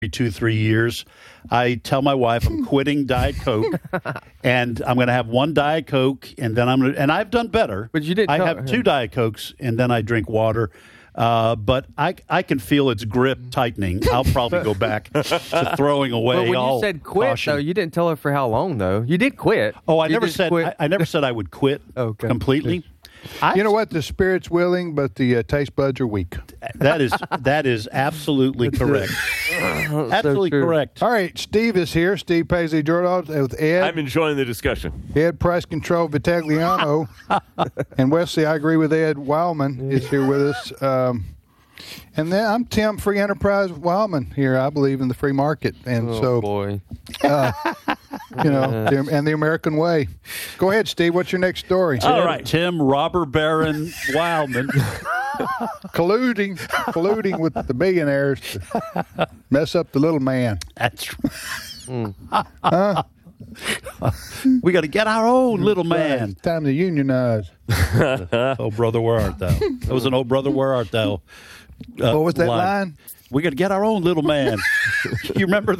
2-3 years, I tell my wife I'm quitting Diet Coke, and I'm going to have one Diet Coke, and then and I've done better. But you didn't. I have 2 Diet Cokes, and then I drink water. But I can feel its grip tightening. I'll probably go back to throwing away. Well, when all you said quit, caution. though, you didn't tell her for how long, though. You did quit. Oh, I You never just said. quit. I never said I would quit Okay. completely. You know what? The spirit's willing, but the taste buds are weak. That is absolutely correct. Absolutely true. correct. All right, Steve is here. Steve Paisley Jordan with Ed. I'm enjoying the discussion. Ed Price Control Vitagliano. And Wesley, I agree with Ed Wildman, is here with us. And then I'm Tim Free Enterprise Wildman here. I believe in the free market. And Boy. and the American way. Go ahead, Steve. What's your next story? All right. Tim Robber Baron Wildman. colluding with the billionaires to mess up the little man. That's we got to get our own little man. It's time to unionize. Oh, brother, where art thou? That was an "Oh, brother, where art thou?" What was that line? We got to get our own little man. You remember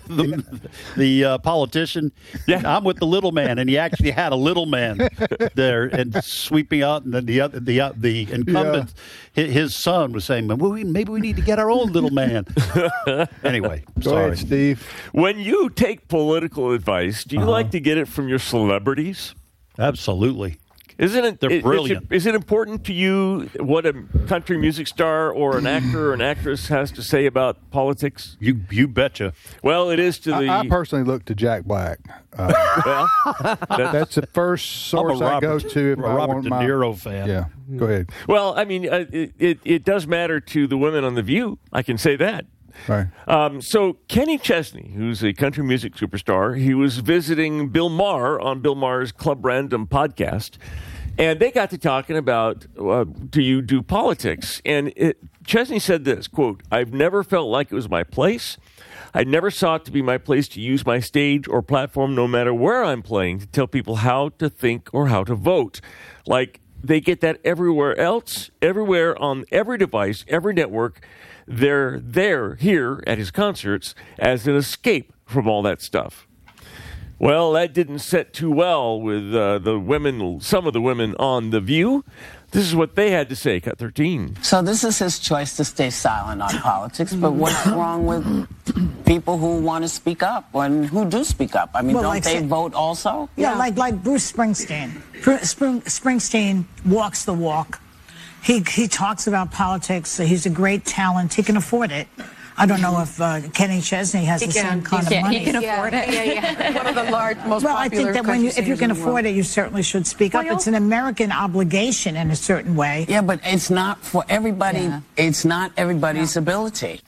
the politician? Yeah. I'm with the little man, and he actually had a little man there and sweeping out, and then the incumbent, his son was saying, well, maybe we need to get our own little man. Anyway, Go sorry, ahead, Steve. When you take political advice, do you like to get it from your celebrities? Absolutely. Isn't it? They're brilliant. Is it important to you what a country music star or an actor or an actress has to say about politics? You betcha. Well, it is to the. I personally look to Jack Black. Well, That's the first source I go to if I'm a I Robert want De my. Niro fan. Yeah, go ahead. well, I mean, it does matter to the women on The View. I can say that. Right. So Kenny Chesney, who's a country music superstar, he was visiting Bill Maher on Bill Maher's Club Random podcast, and they got to talking about do you do politics? And Chesney said this, quote, "I've never felt like it was my place. I never sought to be my place to use my stage or platform, no matter where I'm playing, to tell people how to think or how to vote. Like, they get that everywhere else, everywhere on every device, every network. They're here at his concerts as an escape from all that stuff." Well, that didn't set too well with the women, some of the women on The View. This is what they had to say, Cut 13. So this is his choice to stay silent on politics, but what's wrong with people who want to speak up and who do speak up? I mean, Well, don't like they say- vote also? Yeah, like Bruce Springsteen. Springsteen walks the walk. He talks about politics. He's a great talent. He can afford it. I don't know if Kenny Chesney has the same kind of money. He can afford it. Yeah. One of the most Well, I popular think that when if you country can singers in the afford world. it, you certainly should speak up. Well, It's an American obligation in a certain way. Yeah, but it's not for everybody. Yeah. It's not everybody's ability.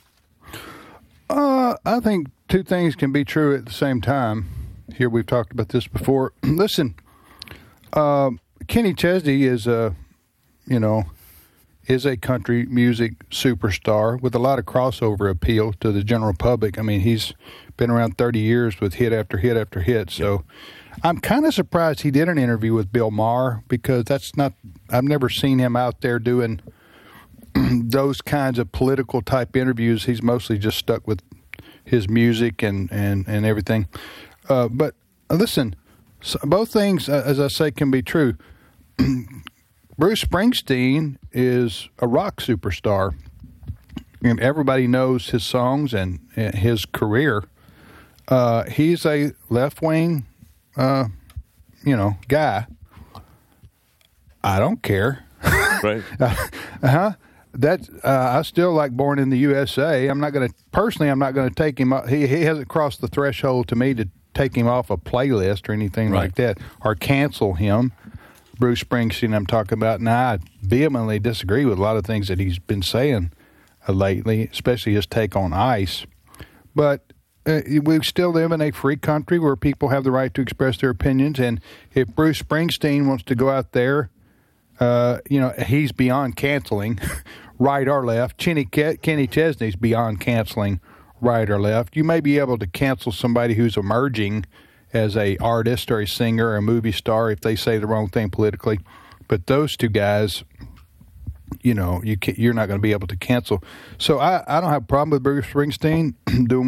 I think two things can be true at the same time. Here, we've talked about this before. Listen, Kenny Chesney is a country music superstar with a lot of crossover appeal to the general public. I mean, he's been around 30 years with hit after hit after hit. So I'm kind of surprised he did an interview with Bill Maher, because I've never seen him out there doing those kinds of political type interviews. He's mostly just stuck with his music and everything. But listen, both things, as I say, can be true. Bruce Springsteen is a rock superstar, and everybody knows his songs and his career. He's a left-wing, guy. I don't care. Right. I still like Born in the USA. I'm not going to take him up. He hasn't crossed the threshold to me to take him off a playlist or anything like that, or cancel him. Bruce Springsteen I'm talking about. Now, I vehemently disagree with a lot of things that he's been saying lately, especially his take on ICE. But we still live in a free country where people have the right to express their opinions. And if Bruce Springsteen wants to go out there, he's beyond canceling, right or left. Kenny Chesney's beyond canceling, right or left. You may be able to cancel somebody who's emerging as a artist or a singer or a movie star if they say the wrong thing politically. But those two guys, you're not going to be able to cancel. So I don't have a problem with Bruce Springsteen doing